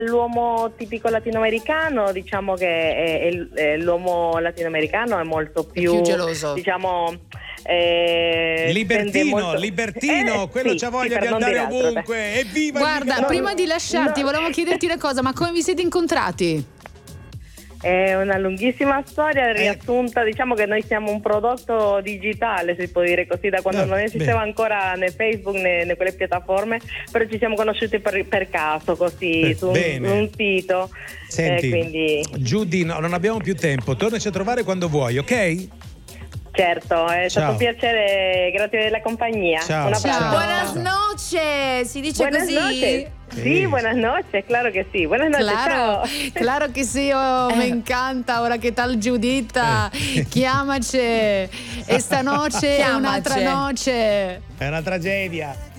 l'uomo tipico latinoamericano, diciamo che l'uomo latinoamericano è molto più geloso. Diciamo libertino, quello sì, c'ha voglia per di non andare dire altro, ovunque. Evviva il Guarda, Ligabue! prima di lasciarti, volevo chiederti una cosa, ma come vi siete incontrati? È una lunghissima storia riassunta, diciamo che noi siamo un prodotto digitale, si può dire così, da quando non esisteva ancora né Facebook né quelle piattaforme, però ci siamo conosciuti per caso, così, su un sito. Senti, quindi... Judy, non abbiamo più tempo, tornaci a trovare quando vuoi, ok? Certo, è stato un piacere, grazie della compagnia. Ciao. Un abbraccio. Buenas noches, si dice Buenas così? noches. Sí, buenas noches, claro que sí. Buenas noches, Claro, ciao. claro que sí, me encanta. Ora che tal Giuditta? Chiamaci esta noche è un'altra noce. È una tragedia.